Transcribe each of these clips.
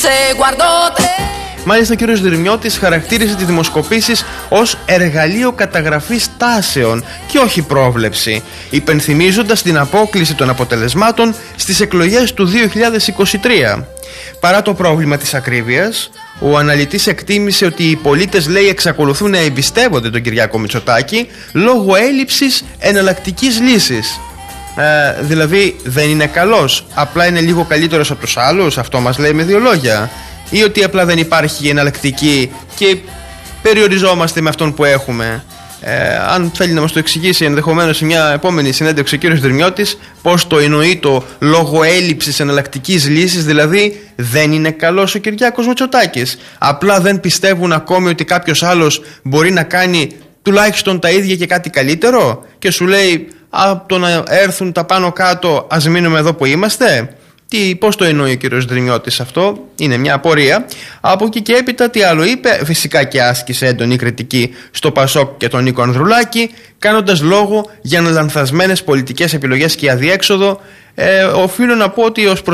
Μάλιστα, ο κύριος Δρυμιώτης χαρακτήρισε τις δημοσκοπήσεις ως εργαλείο καταγραφής τάσεων και όχι πρόβλεψη, υπενθυμίζοντας την απόκλιση των αποτελεσμάτων στις εκλογές του 2023. Παρά το πρόβλημα της ακρίβειας, ο αναλυτής εκτίμησε ότι οι πολίτες, λέει, εξακολουθούν να εμπιστεύονται τον Κυριάκο Μητσοτάκη λόγω έλλειψης εναλλακτικής λύσης. Δηλαδή δεν είναι καλός, απλά είναι λίγο καλύτερος από τους άλλους, αυτό μας λέει με δύο λόγια, ή ότι απλά δεν υπάρχει εναλλακτική και περιοριζόμαστε με αυτόν που έχουμε. Αν θέλει να μας το εξηγήσει ενδεχομένως σε μια επόμενη συνέντευξη ο κύριος Δρυμιώτης πώς το εννοεί το λόγω έλλειψης εναλλακτικής λύσης, δηλαδή δεν είναι καλός ο Κυριάκος Μητσοτάκης, απλά δεν πιστεύουν ακόμη ότι κάποιος άλλος μπορεί να κάνει τουλάχιστον τα ίδια και κάτι καλύτερο και σου λέει από το να έρθουν τα πάνω κάτω ας μείνουμε εδώ που είμαστε. Πώς το εννοεί ο κύριος Δρυμιώτης αυτό, είναι μια απορία. Από εκεί και έπειτα τι άλλο είπε? Φυσικά και άσκησε έντονη κριτική στο Πασόκ και τον Νίκο Ανδρουλάκη, κάνοντας λόγο για λανθασμένες πολιτικές επιλογές και αδιέξοδο. Οφείλω να πω ότι ως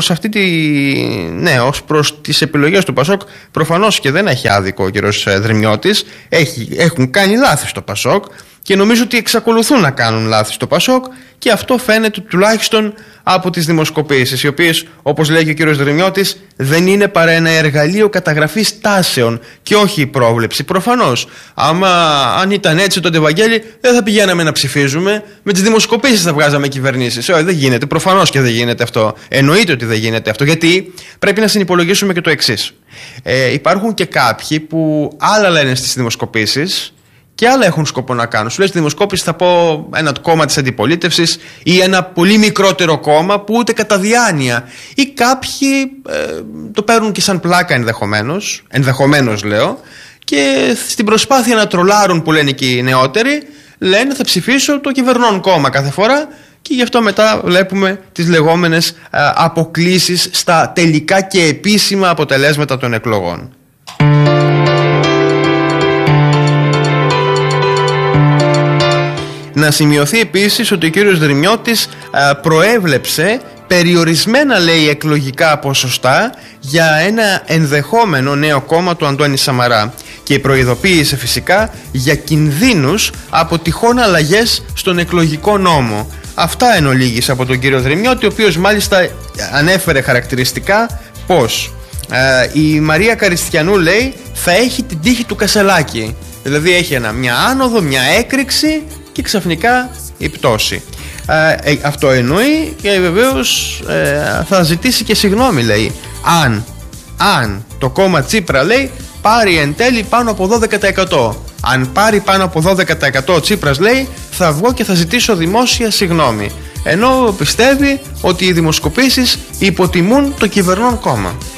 προς τις επιλογές του Πασόκ προφανώς και δεν έχει άδικο ο κύριος Δρυμιώτης. Έχουν κάνει λάθη στο Πασόκ και νομίζω ότι εξακολουθούν να κάνουν λάθη στο Πασόκ και αυτό φαίνεται τουλάχιστον από τις δημοσκοπήσεις, οι οποίες, όπως λέει και ο κύριος Δρυμιώτης, δεν είναι παρά ένα εργαλείο καταγραφής τάσεων και όχι η πρόβλεψη. Προφανώς, αν ήταν έτσι τότε, Βαγγέλη, δεν θα πηγαίναμε να ψηφίζουμε, με τις δημοσκοπήσεις θα βγάζαμε κυβερνήσεις. Δεν γίνεται, προφανώς και δεν γίνεται αυτό. Εννοείται ότι δεν γίνεται αυτό, γιατί πρέπει να συνυπολογίσουμε και το εξής. Υπάρχουν και κάποιοι που άλλα λένε στις δημοσκοπήσεις και άλλα έχουν σκοπό να κάνουν. Σου λέει στη δημοσκόπηση θα πω ένα κόμμα της αντιπολίτευσης ή ένα πολύ μικρότερο κόμμα που ούτε κατά διάνοια. Ή κάποιοι το παίρνουν και σαν πλάκα ενδεχομένως λέω, και στην προσπάθεια να τρολάρουν που λένε και οι νεότεροι, λένε θα ψηφίσω το κυβερνών κόμμα κάθε φορά και γι' αυτό μετά βλέπουμε τις λεγόμενες αποκλίσεις στα τελικά και επίσημα αποτελέσματα των εκλογών. Να σημειωθεί επίσης ότι ο κύριος Δρυμιώτης προέβλεψε περιορισμένα, λέει, εκλογικά ποσοστά για ένα ενδεχόμενο νέο κόμμα του Αντώνη Σαμαρά και προειδοποίησε φυσικά για κινδύνους από τυχόν αλλαγές στον εκλογικό νόμο. Αυτά εν ολίγης από τον κύριο Δρυμιώτη, ο οποίος μάλιστα ανέφερε χαρακτηριστικά πως η Μαρία Καριστιανού, λέει, θα έχει την τύχη του Κασελάκη. Δηλαδή έχει μια άνοδο, μια έκρηξη και ξαφνικά η πτώση. Αυτό εννοεί και βεβαίως θα ζητήσει και συγγνώμη, λέει, αν το κόμμα Τσίπρα, λέει, πάρει εν τέλει πάνω από 12%. Αν πάρει πάνω από 12% ο Τσίπρας, λέει, θα βγω και θα ζητήσω δημόσια συγγνώμη. Ενώ πιστεύει ότι οι δημοσκοπήσεις υποτιμούν το κυβερνών κόμμα.